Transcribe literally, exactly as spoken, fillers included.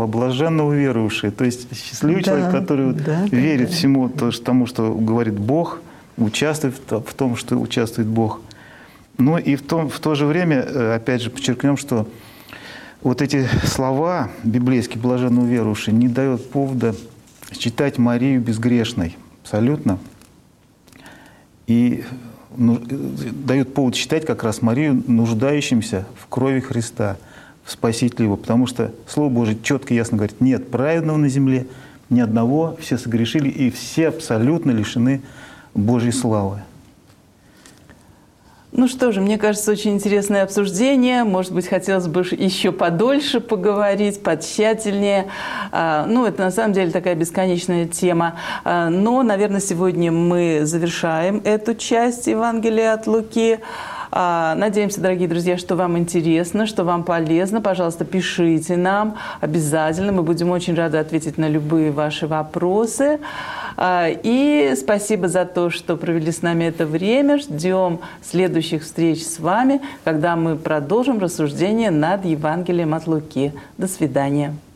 слава, блаженно уверовавшие. То есть счастливый Да, человек, который да, верит да, всему то, что- тому, что говорит Бог, участвует в то- в том, что участвует Бог. Но и в, том, в то же время, э, опять же, подчеркнем, что вот эти слова библейские, блаженно уверовавшие, не дают повода считать Марию безгрешной. Абсолютно. И ну, дают повод считать как раз Марию нуждающимся в крови Христа, в Спасителе Его. Потому что Слово Божие четко и ясно говорит, нет праведного на земле, ни одного, все согрешили, и все абсолютно лишены Божьей славы. Ну что же, мне кажется, очень интересное обсуждение. Может быть, хотелось бы еще подольше поговорить, потщательнее. Ну, это на самом деле такая бесконечная тема. Но, наверное, сегодня мы завершаем эту часть Евангелия от Луки. Надеемся, дорогие друзья, что вам интересно, что вам полезно. Пожалуйста, пишите нам обязательно. Мы будем очень рады ответить на любые ваши вопросы. И спасибо за то, что провели с нами это время. Ждем следующих встреч с вами, когда мы продолжим рассуждение над Евангелием от Луки. До свидания.